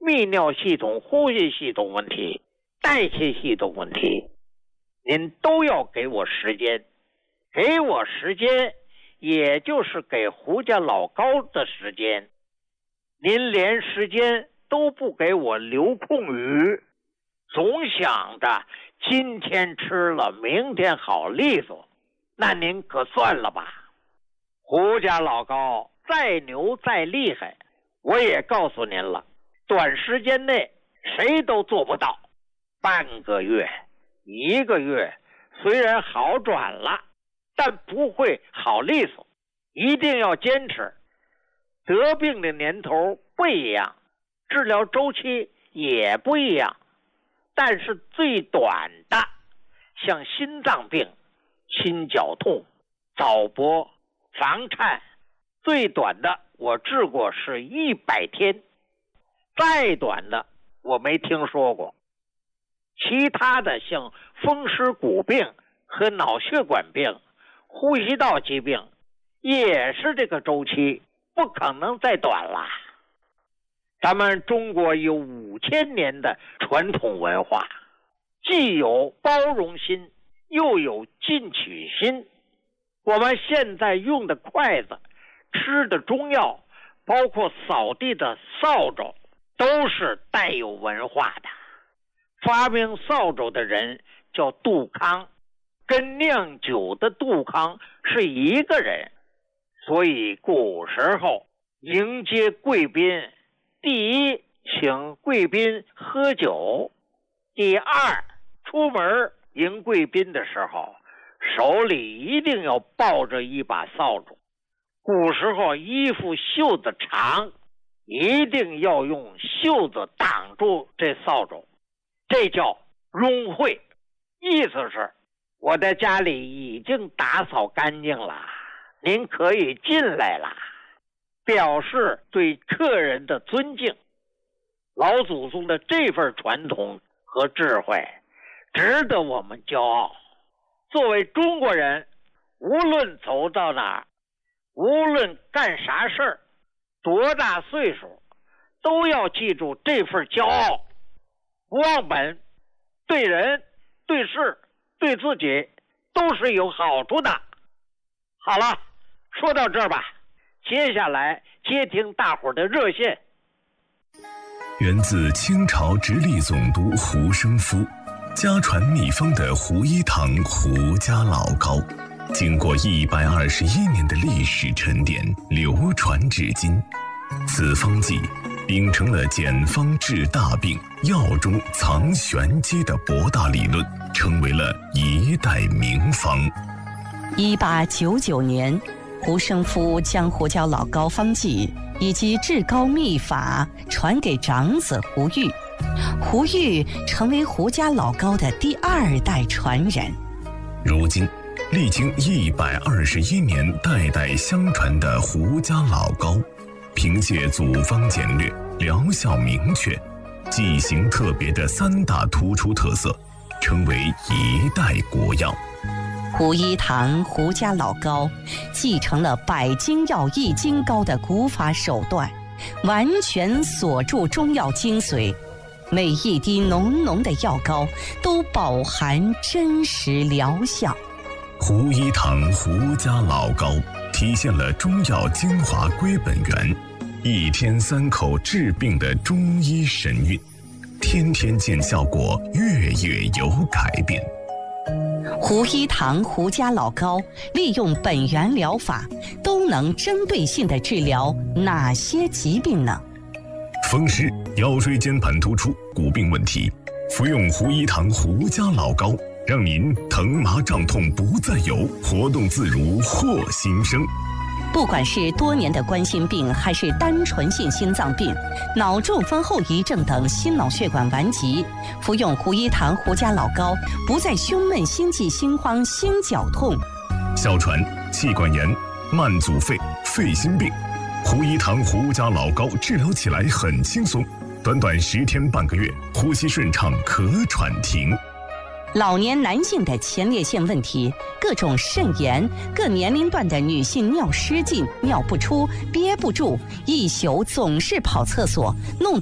泌尿系统、呼吸系统问题、代谢系统问题，您都要给我时间。给我时间，也就是给胡家老高的时间。您连时间都不给我留空余，总想着今天吃了明天好利索，那您可算了吧。胡家老高再牛再厉害，我也告诉您了，短时间内谁都做不到。半个月、1个月虽然好转了，但不会好利索，一定要坚持。得病的年头不一样，治疗周期也不一样，但是最短的像心脏病、心绞痛、早搏、房颤，最短的我治过是100天，再短的我没听说过。其他的像风湿骨病和脑血管病、呼吸道疾病也是这个周期，不可能再短了。咱们中国有5000年的传统文化，既有包容心，又有进取心。我们现在用的筷子、吃的中药，包括扫地的扫帚，都是带有文化的。发明扫帚的人叫杜康，跟酿酒的杜康是一个人。所以古时候迎接贵宾，第一请贵宾喝酒，第二出门迎贵宾的时候手里一定要抱着一把扫帚。古时候衣服袖子长，一定要用袖子挡住这扫帚，这叫拥会，意思是我的家里已经打扫干净了，您可以进来了，表示对客人的尊敬。老祖宗的这份传统和智慧值得我们骄傲。作为中国人，无论走到哪儿，无论干啥事儿，多大岁数，都要记住这份骄傲，不忘本，对人、对事、对自己都是有好处的。好了，说到这儿吧，接下来接听大伙儿的热线。 源自清朝直隶总督胡生夫，家传秘方的胡一堂胡家老高，经过121年的历史沉淀，流传至今。此方剂秉承了简方治大病、药中藏玄机的博大理论，成为了一代名方。 1899年，胡生夫将胡椒老高方剂以及至高秘法传给长子胡玉，胡玉成为胡家老高的第2代传人。 如今历经121年代代相传的胡家老高，凭借组方简略、疗效明确、剂型特别的3大突出特色，成为一代国药。 胡一堂胡家老高继承了百金药易筋膏的古法手段，完全锁住中药精髓，每一滴浓浓的药膏都饱含真实疗效。 胡一堂胡家老高体现了中药精华归本源，1天3口治病的中医神韵，天天见效果，月月有改变。 胡一堂胡家老高利用本源疗法，都能针对性地治疗哪些疾病呢？ 风湿、腰椎间盘突出、骨病问题，服用胡一堂胡家老高，让您疼麻胀痛不再有，活动自如获新生。 不管是多年的冠心病，还是单纯性心脏病、脑中风后遗症等心脑血管顽疾，服用胡一堂胡家老高，不再胸闷、心悸、心慌、心绞痛。 哮喘、气管炎、慢阻肺、肺心病，胡一堂胡家老高治疗起来很轻松，短短10天半个月，呼吸顺畅，咳喘停。 老年男性的前列腺问题、各种肾炎、各年龄段的女性尿失禁、尿不出、憋不住，一宿总是跑厕所，弄